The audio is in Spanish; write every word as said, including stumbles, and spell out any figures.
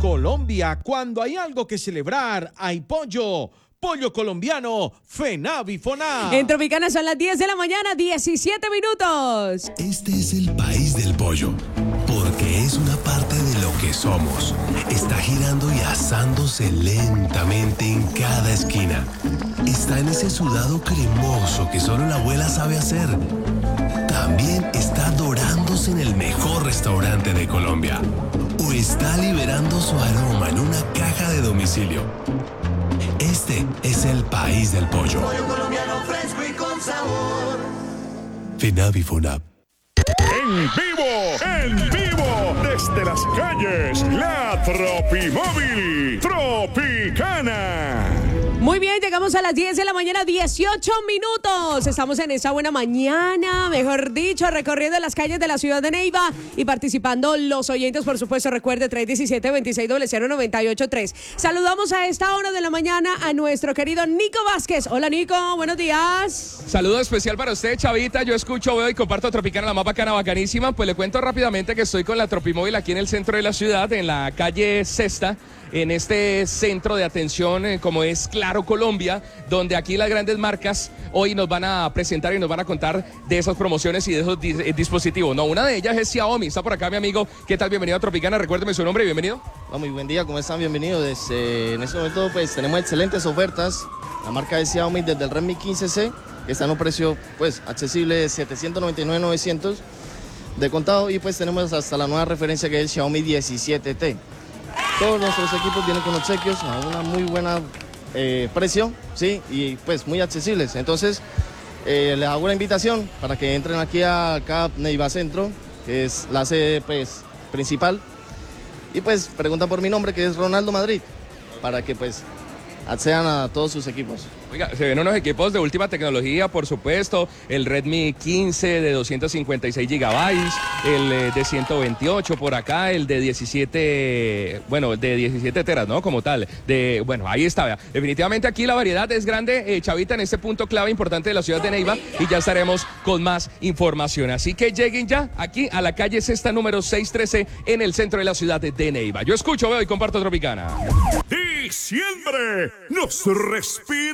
Colombia, cuando hay algo que celebrar, hay pollo. Pollo colombiano, FENAVIFONAV. En Tropicana son las diez de la mañana, diecisiete minutos. Este es el país del pollo, porque es una parte de lo que somos. Está girando y asándose lentamente en cada esquina. Está en ese sudado cremoso que solo la abuela sabe hacer. También está dorándose en el mejor restaurante de Colombia. O está liberando su aroma en una caja de domicilio. Este es el país del pollo. Pollo colombiano fresco y con sabor. FENAVIFONAV. En vivo, en vivo, desde las calles, la Tropimóvil Tropicana. Muy bien, llegamos a las diez de la mañana, dieciocho minutos. Estamos en esa buena mañana, mejor dicho, recorriendo las calles de la ciudad de Neiva y participando los oyentes, por supuesto. Recuerde, tres uno siete, dos seis cero cero, nueve ocho tres. Saludamos a esta hora de la mañana a nuestro querido Nico Vázquez. Hola, Nico, buenos días. Saludo especial para usted, Chavita. Yo escucho, veo y comparto Tropicana, la más bacana, bacanísima. Pues le cuento rápidamente que estoy con la Tropimóvil aquí en el centro de la ciudad, en la calle Sexta, en este centro de atención eh, como es Claro Colombia, donde aquí las grandes marcas hoy nos van a presentar y nos van a contar de esas promociones y de esos dis eh, dispositivos. No, una de ellas es Xiaomi. Está por acá mi amigo. ¿Qué tal? Bienvenido a Tropicana. Recuérdeme su nombre y bienvenido. Oh, muy buen día, ¿cómo están? Bienvenidos. Eh, en este momento pues tenemos excelentes ofertas. La marca de Xiaomi desde el Redmi quince C, que está en un precio pues accesible de setecientos noventa y nueve mil novecientos de contado, y pues tenemos hasta la nueva referencia que es el Xiaomi diecisiete T. Todos nuestros equipos vienen con obsequios a una muy buena eh, precio, sí, y pues muy accesibles. Entonces, eh, les hago una invitación para que entren aquí a acá Neiva Centro, que es la sede pues, principal, y pues preguntan por mi nombre, que es Ronaldo Madrid, para que pues accedan a todos sus equipos. Oiga, se ven unos equipos de última tecnología, por supuesto, el Redmi quince de doscientos cincuenta y seis gigabytes, el eh, de ciento veintiocho por acá, el de diecisiete, bueno, de diecisiete teras, ¿no? Como tal, de, bueno, ahí está, vea. Definitivamente aquí la variedad es grande, eh, Chavita, en este punto clave importante de la ciudad de Neiva, y ya estaremos con más información. Así que lleguen ya aquí a la calle Sexta número seiscientos trece en el centro de la ciudad de Neiva. Yo escucho, veo y comparto Tropicana. Diciembre nos respira.